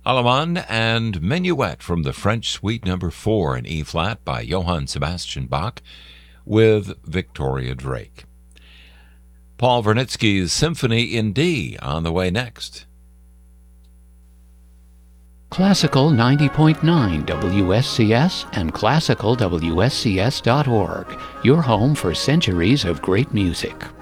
Allemande and Minuet from the French Suite No. 4 in E-flat by Johann Sebastian Bach with Victoria Drake. Paul Vernitsky's Symphony in D on the way next. Classical 90.9 WSCS and classicalwscs.org, your home for centuries of great music.